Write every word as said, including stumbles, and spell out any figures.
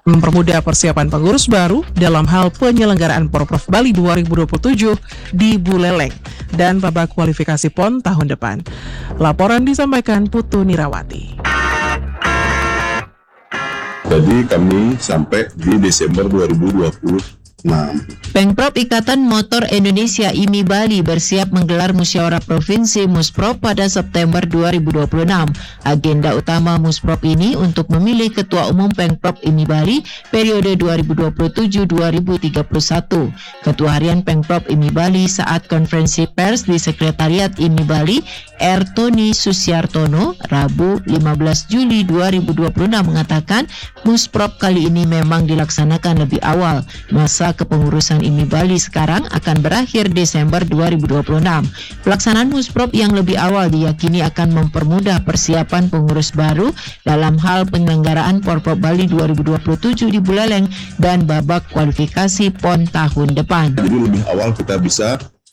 mempermudah persiapan pengurus baru dalam hal penyelenggaraan Porprov Bali dua ribu dua puluh tujuh di Buleleng dan babak kualifikasi P O N tahun depan. Laporan disampaikan Putu Nirawati. Jadi kami sampai di Desember dua ribu dua puluh enam. Pengprov Ikatan Motor Indonesia I M I Bali bersiap menggelar musyawarah provinsi Musprov pada September dua ribu dua puluh enam. Agenda utama Musprov ini untuk memilih Ketua Umum Pengprov I M I Bali periode dua ribu dua puluh tujuh sampai dua ribu tiga puluh satu. Ketua Harian Pengprov I M I Bali saat konferensi pers di Sekretariat I M I Bali, R. Tony Susiartono, Rabu lima belas Juli dua ribu dua puluh enam mengatakan Musprov kali ini memang dilaksanakan lebih awal. Masa kepengurusan I M I Bali sekarang akan berakhir Desember dua ribu dua puluh enam. Pelaksanaan Musprov yang lebih awal diyakini akan mempermudah persiapan pengurus baru dalam hal penyelenggaraan Porprov Bali dua ribu dua puluh tujuh di Buleleng dan babak kualifikasi P O N tahun depan. Jadi lebih awal kita bisa